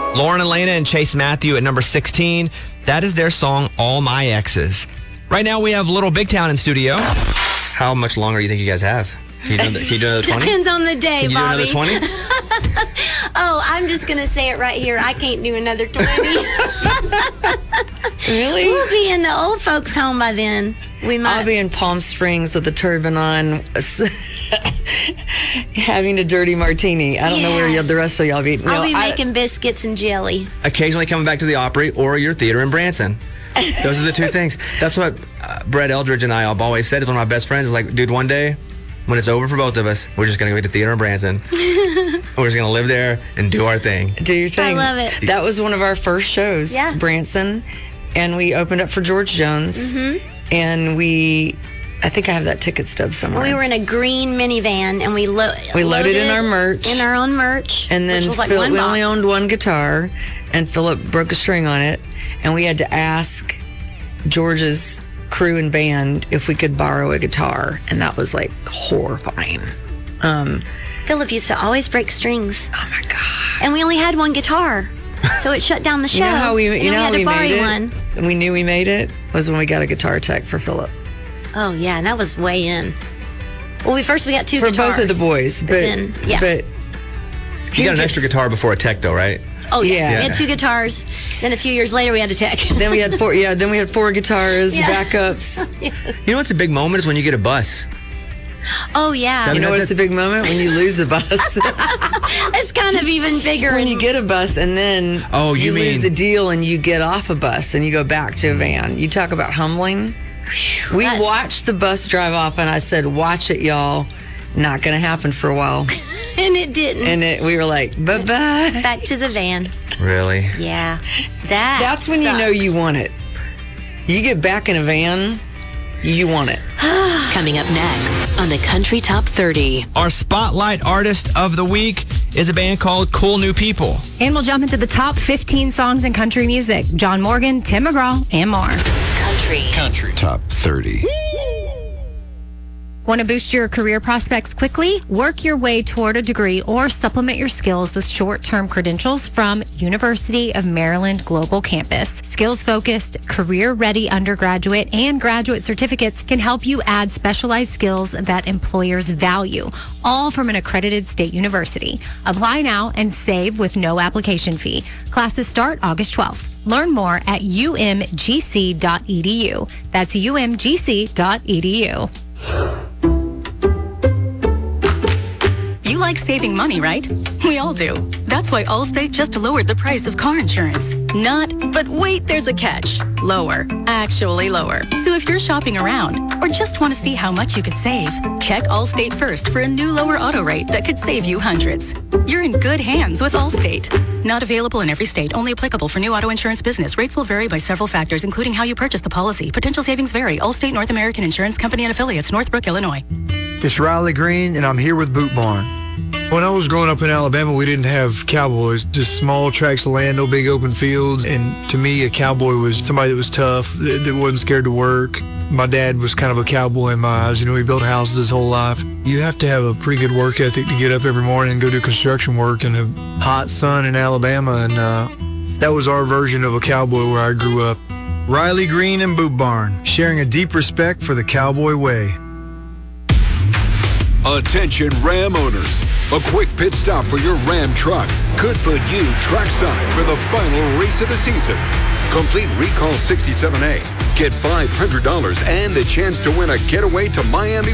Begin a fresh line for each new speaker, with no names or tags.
Lauren Elena and Chase Matthew at number 16. That is their song, All My Exes. Right now, we have Little Big Town in studio. How much longer do you think you guys have? Can you do another 20?
Depends on the day,
Can you
Bobby.
do another 20?
Oh, I'm just going to say it right here. I can't do another 20.
Really?
We'll be in the old folks' home by then. We might.
I'll be in Palm Springs with the turban on, having a dirty martini. I don't know where the rest of y'all be.
I'll be making biscuits and jelly.
Occasionally coming back to the Opry or your theater in Branson. Those are the two things. That's what Brett Eldridge and I have always said. Is one of my best friends is like, dude, one day when it's over for both of us, we're just going to go to theater in Branson. We're just going to live there and do our thing.
Do your thing.
I love it.
That was one of our first shows, Branson. And we opened up for George Jones. Mm-hmm. And I think I have that ticket stub somewhere.
We were in a green minivan, and we loaded
in our merch.
In our own merch.
And then we only owned one guitar, and Philip broke a string on it. And we had to ask George's crew and band if we could borrow a guitar. And that was like horrifying.
Philip used to always break strings.
Oh my God.
And we only had one guitar. So it shut down the show.
You know how we
had to borrow
made it?
one.
We knew we made it was when we got a guitar tech for Philip.
Oh, yeah. And that was way in. Well, we got two
for
guitars.
both of the boys. But
you got an extra guitar before a tech, though, right?
Oh, yeah. We had two guitars. Then a few years later, we had a tech.
Then we had four. Yeah, then we had four guitars, backups.
You know what's a big moment is when you get a bus.
Oh, yeah.
You know what's a big moment? When you lose the bus.
It's kind of even bigger.
When you get a bus and then you lose the deal and you get off a bus and you go back to a van. You talk about humbling. We watched the bus drive off and I said, watch it, y'all. Not going to happen for a while.
And it didn't.
And we were like, bye-bye.
Back to the van.
Really?
Yeah.
That's when you know you want it. You get back in a van, you want it.
Coming up next on the Country Top 30.
Our Spotlight Artist of the Week is a band called Cool New People.
And we'll jump into the top 15 songs in country music. John Morgan, Tim McGraw, and more.
Country
Top 30.
Want to boost your career prospects quickly? Work your way toward a degree or supplement your skills with short-term credentials from University of Maryland Global Campus. Skills-focused, career-ready undergraduate and graduate certificates can help you add specialized skills that employers value, all from an accredited state university. Apply now and save with no application fee. Classes start August 12th. Learn more at umgc.edu. That's umgc.edu.
You like saving money, right? We all do. That's why Allstate just lowered the price of car insurance. But wait, there's a catch. Lower. Actually lower. So if you're shopping around or just want to see how much you could save, check Allstate first for a new lower auto rate that could save you hundreds. You're in good hands with Allstate. Not available in every state. Only applicable for new auto insurance business. Rates will vary by several factors, including how you purchase the policy. Potential savings vary. Allstate North American Insurance Company and Affiliates, Northbrook, Illinois.
It's Riley Green, and I'm here with Boot Barn. When I was growing up in Alabama, we didn't have cowboys, just small tracts of land, no big open fields. And to me, a cowboy was somebody that was tough, that wasn't scared to work. My dad was kind of a cowboy in my eyes. You know, he built houses his whole life. You have to have a pretty good work ethic to get up every morning and go do construction work in a hot sun in Alabama. And that was our version of a cowboy where I grew up.
Riley Green and Boot Barn, sharing a deep respect for the cowboy way.
Attention Ram owners. A quick pit stop for your Ram truck could put you trackside for the final race of the season. Complete Recall 67A. Get $500 and the chance to win a getaway to Miami